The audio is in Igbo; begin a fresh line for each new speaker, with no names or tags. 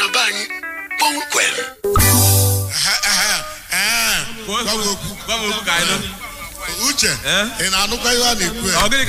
na bani kpọmkwem.
Gwa m okwu ka anyị nọ.
Uche, ị na-anụkwa ihe a na-ekwu ya?